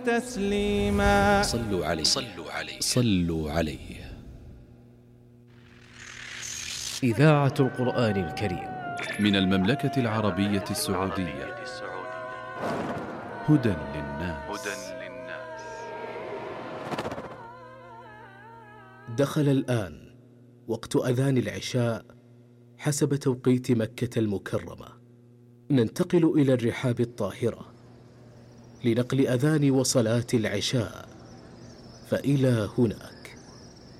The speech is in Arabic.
تسليما. صلوا عليه صلوا عليه صلوا عليه. إذاعة القرآن الكريم من المملكة العربية السعودية. هدى للناس. دخل الآن وقت أذان العشاء حسب توقيت مكة المكرمة. ننتقل إلى الرحاب الطاهرة لنقل أذان وصلاة العشاء، فإلى هنا